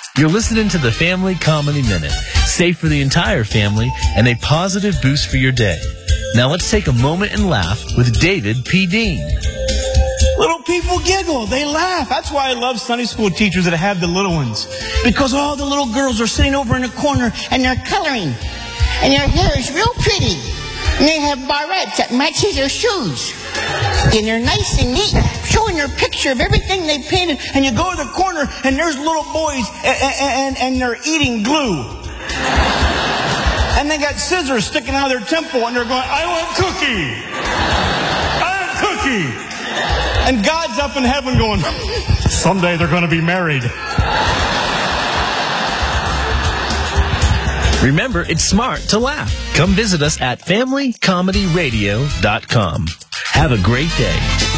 You're listening to the Family Comedy Minute. Safe for the entire family and a positive boost for your day. Now let's take a moment and laugh with David P. Dean. Little people giggle. They laugh. That's why I love Sunday school teachers that have the little ones. Because all the little girls are sitting over in a corner and they're coloring. And their hair is real pretty. And they have barrettes that matches their shoes. And they're nice and neat, showing their picture of everything they painted. And you go to the corner and there's little boys and they're eating glue. And they got scissors sticking out of their temple and they're going, I want cookie. I want cookie. And God's up in heaven going, someday they're going to be married. Remember, it's smart to laugh. Come visit us at FamilyComedyRadio.com. Have a great day.